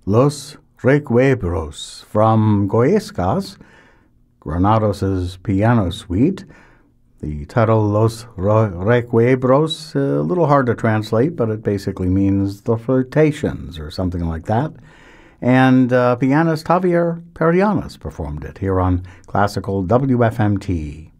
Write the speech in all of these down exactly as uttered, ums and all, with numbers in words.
Los Recuebros from Goyescas, Granados' piano suite. The title Los Recuebros, a little hard to translate, but it basically means the flirtations or something like that. And uh, pianist Javier Perianos performed it here on Classical W F M T.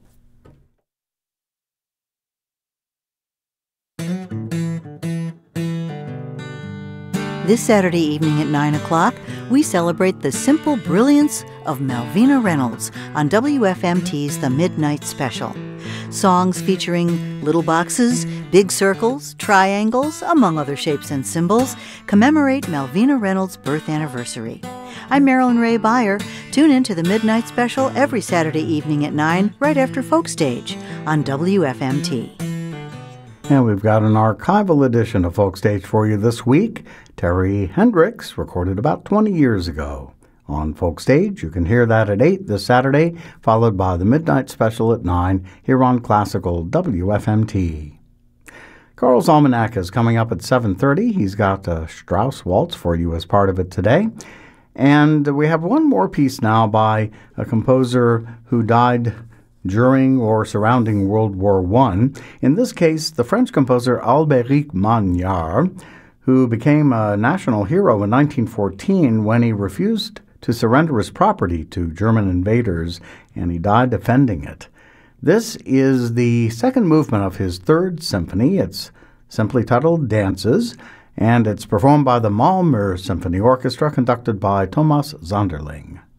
This Saturday evening at nine o'clock, we celebrate the simple brilliance of Malvina Reynolds on W F M T's The Midnight Special. Songs featuring little boxes, big circles, triangles, among other shapes and symbols, commemorate Malvina Reynolds' birth anniversary. I'm Marilyn Ray Beyer. Tune in to The Midnight Special every Saturday evening at nine, right after Folk Stage on W F M T. And we've got an archival edition of Folk Stage for you this week. Terry Hendricks recorded about twenty years ago. On Folk Stage, you can hear that at eight this Saturday, followed by the Midnight Special at nine here on Classical W F M T. Carl's Almanac is coming up at seven thirty. He's got a Strauss Waltz for you as part of it today. And we have one more piece now by a composer who died during or surrounding World War One. In this case, the French composer Albéric Magnard, who became a national hero in nineteen fourteen when he refused to surrender his property to German invaders, and he died defending it. This is the second movement of his third symphony. It's simply titled Dances, and it's performed by the Malmö Symphony Orchestra, conducted by Thomas Zonderling.